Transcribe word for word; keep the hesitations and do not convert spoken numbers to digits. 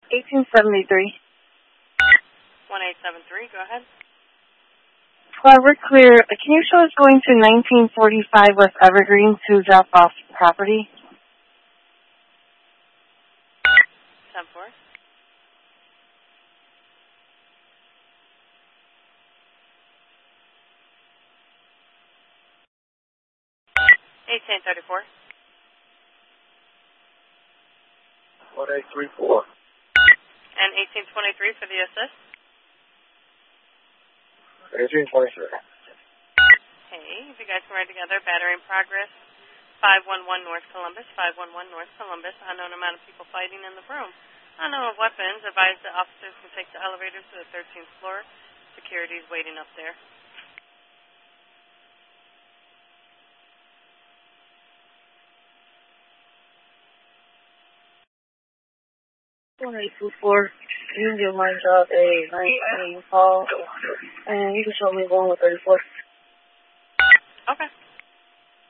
eighteen seventy-three. one eight seven three, go ahead. Well, we're clear. Can you show us going to nineteen forty-five West Evergreen to drop off property? ten four. eighteen thirty-four. one eight three four. And eighteen twenty-three for the assist. eighteen twenty-three. Hey, if you guys can write together, battery in progress. five one one North Columbus, five one one North Columbus. Unknown amount of people fighting in the room. Unknown weapons. Advise the officers can take the elevators to the thirteenth floor. Security is waiting up there. one eight two four. You can give my job a nineteen call, and you can show me going with thirty-four. Okay.